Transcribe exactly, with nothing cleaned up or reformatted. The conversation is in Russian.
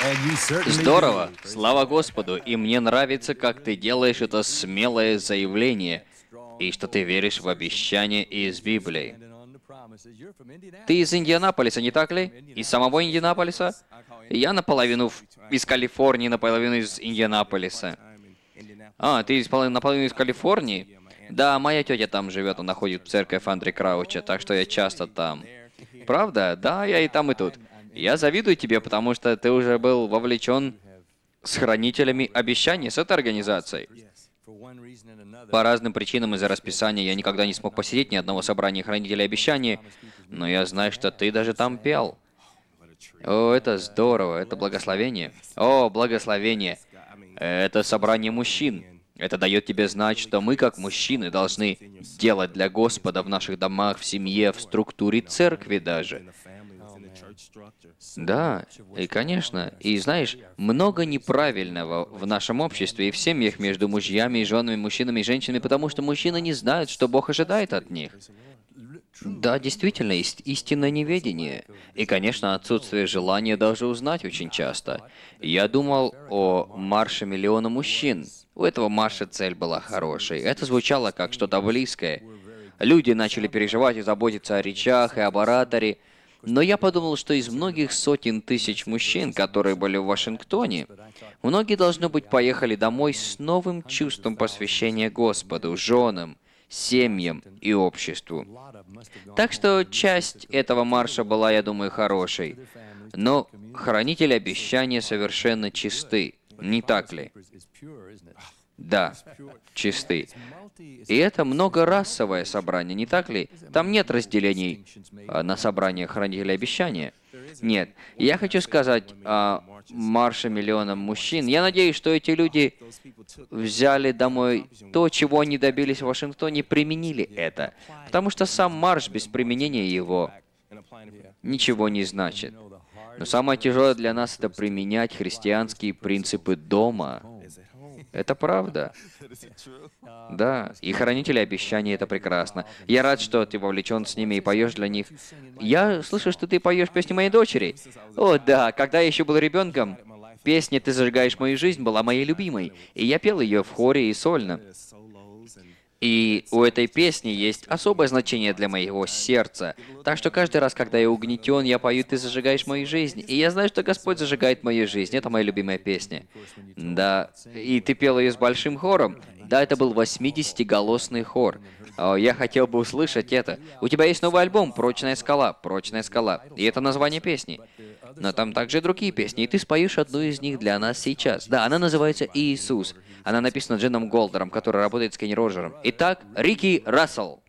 Здорово! Слава Господу! И мне нравится, как ты делаешь это смелое заявление, и что ты веришь в обещания из Библии. Ты из Индианаполиса, не так ли? Из самого Индианаполиса? Я наполовину в- из Калифорнии, наполовину из Индианаполиса. А, ты из, половины- наполовину из Калифорнии? Да, моя тетя там живет, она ходит в церковь Андре Крауча, так что я часто там. Правда? Да, я и там, и тут. Я завидую тебе, потому что ты уже был вовлечен с хранителями обещаний с этой организацией. По разным причинам из-за расписания я никогда не смог посетить ни одного собрания хранителей обещаний, но я знаю, что ты даже там пел. О, это здорово, это благословение. О, благословение. Это собрание мужчин. Это дает тебе знать, что мы, как мужчины, должны делать для Господа в наших домах, в семье, в структуре церкви даже. Да, и конечно, и знаешь, много неправильного в нашем обществе и в семьях между мужьями и женами, мужчинами и женщинами, потому что мужчины не знают, что Бог ожидает от них. Да, действительно, есть истинное неведение. И, конечно, отсутствие желания даже узнать очень часто. Я думал о марше миллиона мужчин. У этого марша цель была хорошей. Это звучало как что-то близкое. Люди начали переживать и заботиться о речах и об ораторе. Но я подумал, что из многих сотен тысяч мужчин, которые были в Вашингтоне, многие, должно быть, поехали домой с новым чувством посвящения Господу, женам, семьям и обществу. Так что часть этого марша была, я думаю, хорошей. Но хранители обещания совершенно чисты, не так ли? Да, чисты. И это многорасовое собрание, не так ли? Там нет разделений а, на собрание хранителей обещания. Нет. Я хочу сказать о марше миллиона мужчин. Я надеюсь, что эти люди взяли домой то, чего они добились в Вашингтоне, и применили это. Потому что сам марш без применения его ничего не значит. Но самое тяжелое для нас — это применять христианские принципы дома. Это правда. Да, и хранители обещаний — это прекрасно. Я рад, что ты вовлечен с ними и поешь для них. Я слышу, что ты поешь песни моей дочери. О, да, когда я еще был ребенком, песня «Ты зажигаешь мою жизнь» была моей любимой, и я пел ее в хоре и сольно. И у этой песни есть особое значение для моего сердца. Так что каждый раз, когда я угнетен, я пою «Ты зажигаешь мою жизнь». И я знаю, что Господь зажигает мою жизнь. Это моя любимая песня. Да, и ты пел ее с большим хором. Да, это был восьмидесятиголосный хор. О, я хотел бы услышать это. У тебя есть новый альбом «Прочная скала», «Прочная скала». И это название песни. Но там также и другие песни, и ты споешь одну из них для нас сейчас. Да, она называется «Иисус». Она написана Джином Голдером, который работает с Кенни Роджером. Итак, Рики Рассел.